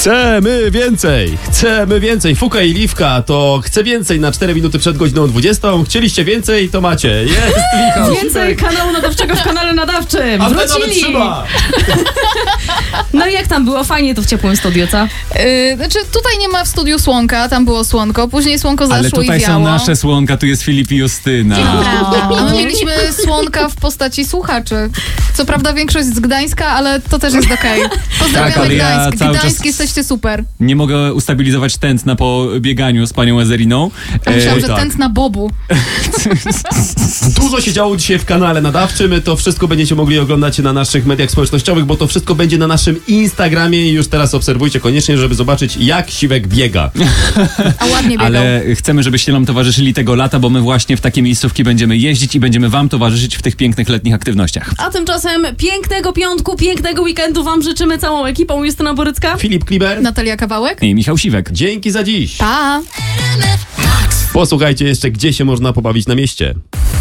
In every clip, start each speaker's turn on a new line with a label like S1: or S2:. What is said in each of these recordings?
S1: Chcemy więcej. Fuka i Liwka to chce więcej na 4 minuty przed godziną 20. Chcieliście więcej, to macie. Jest Michał
S2: Więcej kanału nadawczego w kanale nadawczym.
S1: A
S2: Wrócili.
S1: Trzyma.
S2: No i jak tam było? Fajnie to w ciepłym studiu, co?
S3: Znaczy tutaj nie ma w studiu słonka, tam było słonko, później słonko zaszło
S4: Ale tutaj
S3: i wiało.
S4: są nasze słonka, tu jest Filip i Justyna.
S3: A my mieliśmy słonka w postaci słuchaczy. Co prawda większość z Gdańska, ale to też jest okej. Pozdrawiamy
S4: Tak, ale ja
S3: Gdańsk.
S4: cały
S3: Gdańsk
S4: czas-
S3: jesteście super.
S4: Nie mogę ustabilizować tętna po bieganiu z panią Ezeriną.
S3: A myślałam, że
S1: tak.
S3: tętna Bobu.
S1: Dużo się działo dzisiaj w kanale nadawczym. To wszystko będziecie mogli oglądać na naszych mediach społecznościowych, bo to wszystko będzie na naszym Instagramie i już teraz obserwujcie koniecznie, żeby zobaczyć, jak Siwek biega.
S3: A ładnie biegał.
S4: Ale chcemy, żebyście nam towarzyszyli tego lata, bo my właśnie w takie miejscówki będziemy jeździć i będziemy wam towarzyszyć w tych pięknych letnich aktywnościach.
S2: A tymczasem pięknego piątku, pięknego weekendu wam życzymy całą ekipą. Justyna Borycka.
S1: Filip Kliber,
S3: Natalia Kawałek.
S4: I Michał Siwek.
S1: dzięki za dziś.
S3: Pa!
S1: Posłuchajcie jeszcze, gdzie się można pobawić na mieście.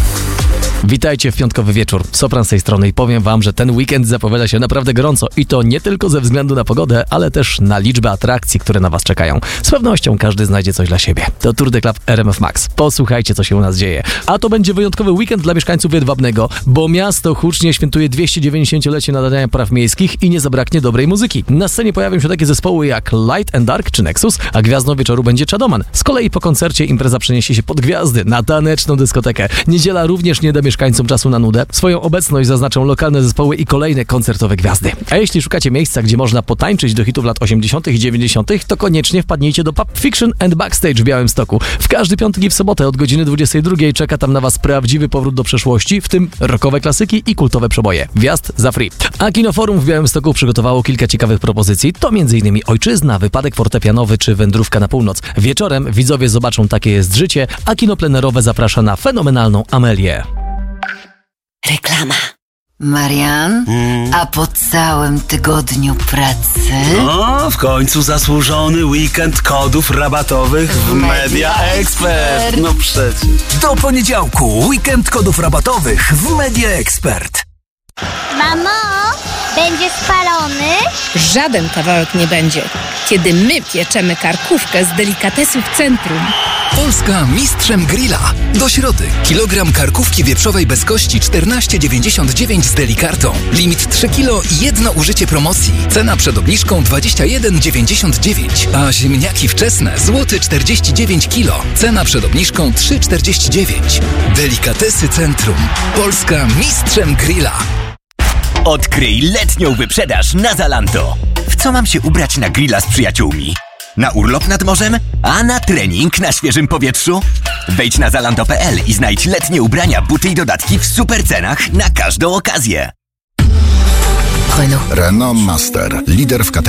S5: Witajcie w piątkowy wieczór. Sopran z tej strony i powiem wam, że ten weekend zapowiada się naprawdę gorąco i to nie tylko ze względu na pogodę, ale też na liczbę atrakcji, które na was czekają. Z pewnością każdy znajdzie coś dla siebie. To Tour de Club RMF Max. Posłuchajcie, co się u nas dzieje. A to będzie wyjątkowy weekend dla mieszkańców Jedwabnego, bo miasto hucznie świętuje 290-lecie nadania praw miejskich i nie zabraknie dobrej muzyki. Na scenie pojawią się takie zespoły jak Light and Dark czy Nexus, a gwiazdą wieczoru będzie Chadoman. Z kolei po koncercie impreza przeniesie się pod gwiazdy, na taneczną dyskotekę. Niedziela również nie da mieszkańcom czasu na nudę. Swoją obecność zaznaczą lokalne zespoły i kolejne koncertowe gwiazdy. A jeśli szukacie miejsca, gdzie można potańczyć do hitów lat 80. i 90., to koniecznie wpadnijcie do Pub Fiction and Backstage w Białymstoku. W każdy piątek i w sobotę od godziny 22 czeka tam na was prawdziwy powrót do przeszłości, w tym rockowe klasyki i kultowe przeboje. Wjazd za free. A Kinoforum w Białymstoku przygotowało kilka ciekawych propozycji. To m.in. Ojczyzna, wypadek fortepianowy czy wędrówka na północ. Wieczorem widzowie zobaczą Takie jest życie, a kino plenerowe zaprasza na fenomenalną Amelię.
S6: Reklama. Marian, a po całym tygodniu pracy...
S7: O, w końcu zasłużony weekend kodów rabatowych w Media Expert. No przecież.
S8: Do poniedziałku weekend kodów rabatowych w Media Expert.
S9: Mamo, będzie spalony?
S10: Żaden kawałek nie będzie, kiedy my pieczemy karkówkę z delikatesów Centrum.
S8: Polska mistrzem grilla. Do środy. Kilogram karkówki wieprzowej bez kości 14,99 z delikartą. Limit 3 kg i jedno użycie promocji. Cena przed obniżką 21,99. A ziemniaki wczesne złoty 49 kg. Cena przed obniżką 3,49. Delikatesy Centrum. Polska mistrzem grilla.
S11: Odkryj letnią wyprzedaż na Zalando. W co mam się ubrać na grilla z przyjaciółmi? Na urlop nad morzem? A na trening na świeżym powietrzu? Wejdź na zalando.pl i znajdź letnie ubrania, buty i dodatki w super cenach na każdą okazję.
S12: Renault Master. Lider w kategorii